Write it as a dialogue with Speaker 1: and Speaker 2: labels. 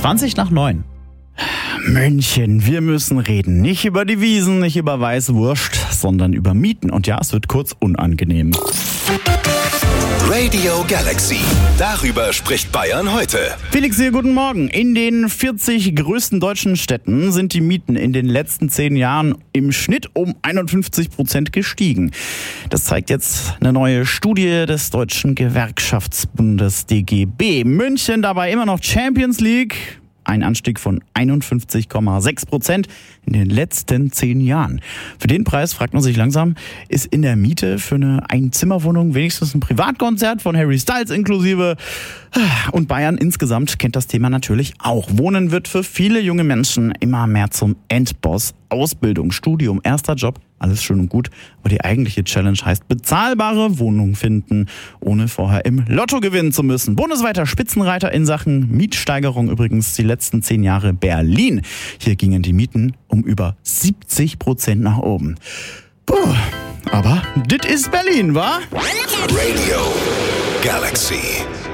Speaker 1: 20:20. München, wir müssen reden. Nicht über die Wiesen, nicht über Weißwurst, sondern über Mieten. Und ja, es wird kurz unangenehm.
Speaker 2: Radio Galaxy. Darüber spricht Bayern heute.
Speaker 1: Felix hier, guten Morgen. In den 40 größten deutschen Städten sind die Mieten in den letzten 10 Jahren im Schnitt um 51% gestiegen. Das zeigt jetzt eine neue Studie des Deutschen Gewerkschaftsbundes DGB. München dabei immer noch Champions League. Ein Anstieg von 51,6% in den letzten 10 Jahren. Für den Preis fragt man sich langsam, ist in der Miete für eine Einzimmerwohnung wenigstens ein Privatkonzert von Harry Styles inklusive? Und Bayern insgesamt kennt das Thema natürlich auch. Wohnen wird für viele junge Menschen immer mehr zum Endboss. Ausbildung, Studium, erster Job, alles schön und gut. Aber die eigentliche Challenge heißt bezahlbare Wohnungen finden, ohne vorher im Lotto gewinnen zu müssen. Bundesweiter Spitzenreiter in Sachen Mietsteigerung übrigens die letzten 10 Jahre Berlin. Hier gingen die Mieten um über 70% nach oben. Puh, aber das ist Berlin, wa?
Speaker 2: Radio Galaxy.